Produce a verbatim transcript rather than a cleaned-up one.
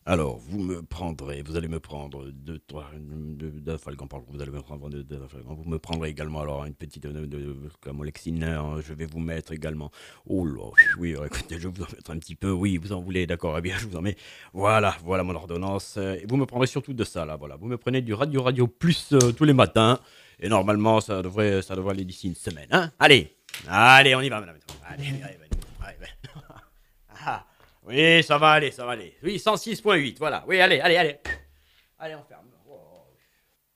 Alors, vous me prendrez, vous allez me prendre deux, trois, deux, deux Falcon, pardon, vous allez me prendre deux, deux Falcon. Vous me prendrez également alors une petite de, de, de Camolexine, hein, je vais vous mettre également. Oh là, oui, alors, écoutez, je vais vous en mettre un petit peu. Oui, vous en voulez, d'accord, eh bien, je vous en mets. Voilà, voilà mon ordonnance. Et vous me prendrez surtout de ça, là, voilà. Vous me prenez du Radio Radio Plus euh, tous les matins. Et normalement, ça devrait, ça devrait aller d'ici une semaine, hein. Allez, allez, on y va, madame. Allez, allez, allez, allez, allez. Ah. Oui, ça va aller, ça va aller. Oui, cent six virgule huit, voilà. Oui, allez, allez, allez. Allez, on ferme.